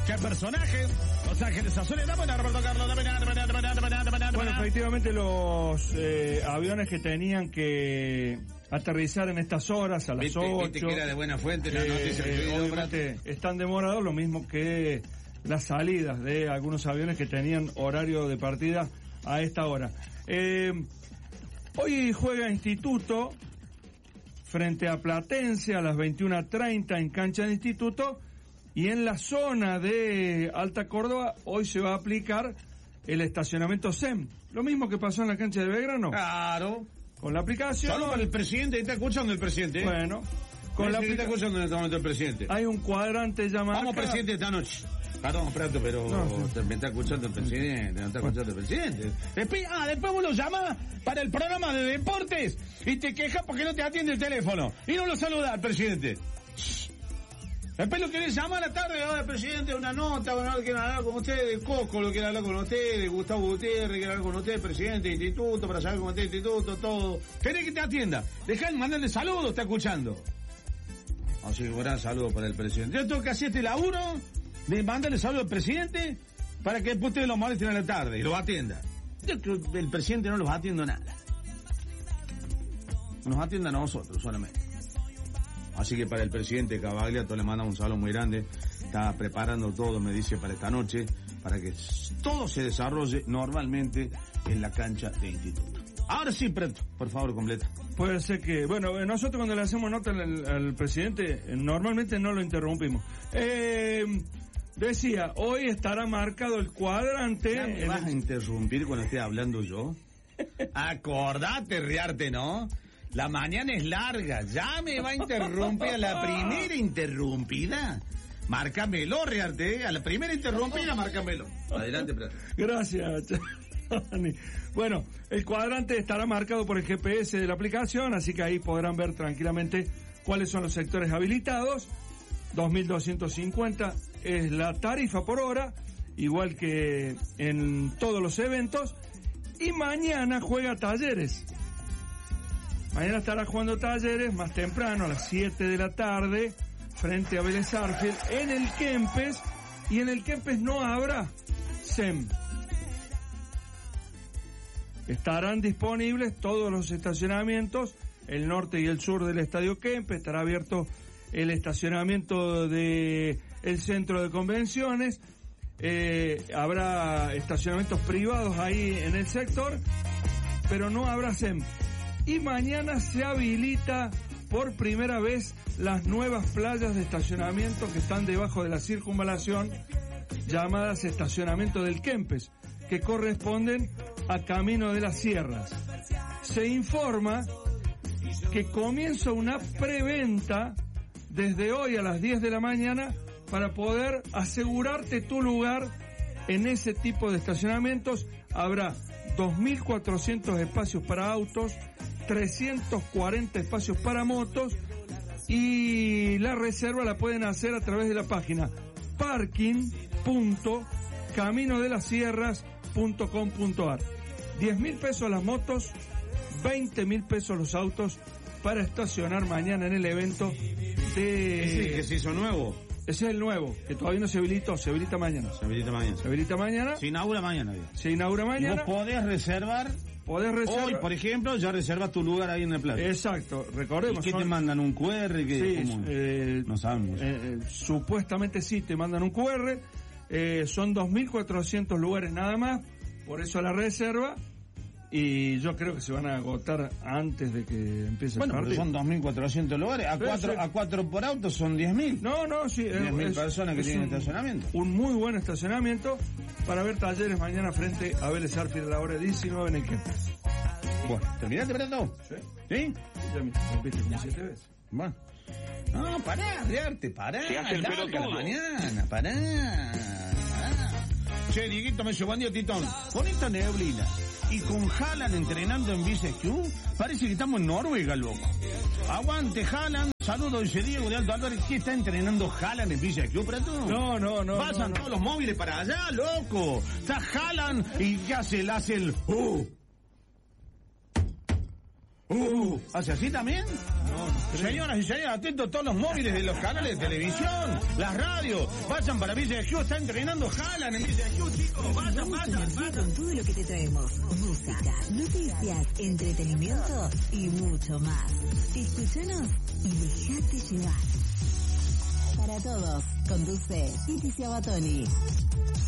¡Qué personaje! Los Ángeles Azules, dame Roberto Carlos, Bueno, efectivamente los aviones que tenían que aterrizar en estas horas, a las 8... Viste que era de buena fuente la noticia. Obviamente están demorados, lo mismo que las salidas de algunos aviones que tenían horario de partida a esta hora. Hoy juega Instituto frente a Platense a las 21:30 en cancha de Instituto, y en la zona de Alta Córdoba hoy se va a aplicar el estacionamiento SEM. Lo mismo que pasó en la cancha de Belgrano. Claro. Con la aplicación. Solo para el presidente, está escuchando el presidente. Bueno, con la está escuchando en este momento el presidente. Hay un cuadrante llamado. Vamos, presidente, esta noche. Perdón, Prato, pero me está escuchando el presidente, no está escuchando el presidente. Después vos lo llamás para el programa de deportes y te quejas porque no te atiende el teléfono y no lo saluda al presidente. Después lo querés llamar a la tarde, ahora presidente, una nota, bueno, quiere hablar con usted, Coco lo quiere hablar con usted, Gustavo Gutiérrez quiere hablar con usted, presidente de instituto, para saber cómo está el instituto, todo. Querés que te atienda, dejá de mandarle saludos, está escuchando. Así que un gran saludo para el presidente. Yo tengo que hacer este laburo de mandarle saludos al presidente para que después ustedes lo molesten a la tarde y lo atienda. Yo creo que el presidente no los atiende nada. Nos atiende a nosotros solamente. Así que para el presidente Cavagliato le manda un saludo muy grande. Está preparando todo, me dice, para esta noche, para que todo se desarrolle normalmente en la cancha de Instituto. Ahora sí, Preto, por favor, completa. Puede ser que, bueno, nosotros cuando le hacemos nota al presidente, normalmente no lo interrumpimos. Decía, hoy estará marcado el cuadrante. ¿Ya me vas a interrumpir cuando esté hablando yo? Acordate, Riarte, ¿no? La mañana es larga, ya me va a interrumpir a la primera interrumpida. Márcamelo, Riarte, a la primera interrumpida, márcamelo. Adelante, Preto. Gracias, Bueno, el cuadrante estará marcado por el GPS de la aplicación, así que ahí podrán ver tranquilamente cuáles son los sectores habilitados. 2.250 es la tarifa por hora, igual que en todos los eventos. Y mañana juega Talleres. Mañana estará jugando Talleres más temprano, a las 7 de la tarde, frente a Vélez Sarsfield, en el Kempes. Y en el Kempes no habrá SEM. Estarán disponibles todos los estacionamientos, el norte y el sur del Estadio Kempes. Estará abierto el estacionamiento de el centro de convenciones. Habrá estacionamientos privados ahí en el sector, pero no habrá SEM. Y mañana se habilita por primera vez las nuevas playas de estacionamiento que están debajo de la circunvalación, llamadas estacionamiento del Kempes, que corresponden a Camino de las Sierras. Se informa que comienza una preventa desde hoy a las 10 de la mañana para poder asegurarte tu lugar en ese tipo de estacionamientos. Habrá 2.400 espacios para autos, 340 espacios para motos, y la reserva la pueden hacer a través de la página parking.caminodelasierras.com.ar. 10.000 pesos las motos, 20.000 pesos los autos para estacionar mañana en el evento de... Sí, que se hizo nuevo. Ese es el nuevo, que todavía no se habilitó, se habilita mañana. Se habilita mañana. Se habilita mañana. Se inaugura mañana. Se inaugura mañana. Y vos podés reservar. Hoy, por ejemplo, ya reservas tu lugar ahí en el plato. Exacto, recordemos. ¿Y qué te mandan? ¿Un QR? Sí, no sabemos. Supuestamente sí, te mandan un QR. Son 2.400 lugares nada más, por eso la reserva. Y yo creo que se van a agotar antes de que empiece el partido. Bueno, son 2.400 lugares. A cuatro por auto son 10.000. No, sí. 10.000 personas que tienen estacionamiento. Un muy buen estacionamiento para ver Talleres mañana frente a Vélez Sarsfield a la hora 19 en el Kempes. Bueno, ¿terminaste, Prato? Sí. ¿Sí? Ya me interrumpiste como 7 veces. Bueno. No, pará, Riarte, pará. Se hace el pelotudo. La mañana, pará. Che, Dieguito, me llevó Titón. Con esta neblina y con Haaland entrenando en BCQ, parece que estamos en Noruega, loco. Aguante, Haaland. Saludos, dice Diego de Alto Álvarez. ¿Qué está entrenando Haaland en BCQ, Prato? No. Pasan todos los móviles para allá, loco. Está Haaland y ya se le hace el... ¿Hace así también? No. Señoras y señores, atentos todos los móviles de los canales de televisión, las radios. Vayan para Villa Gesell, está entrenando Haaland en Villa Gesell, chicos. Vayan. Con todo lo que te traemos. Música, noticias, entretenimiento y mucho más. Escúchanos y dejate llevar. Para todos, conduce Titi Ciabatoni.